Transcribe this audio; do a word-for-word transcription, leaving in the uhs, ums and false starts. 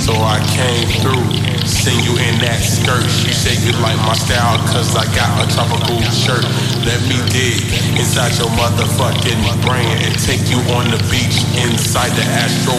So I came through, seen you in that skirt. She said you like my style cause I got a tropical shirt. Let me dig inside your motherfucking brain and take you on the beach inside the Astro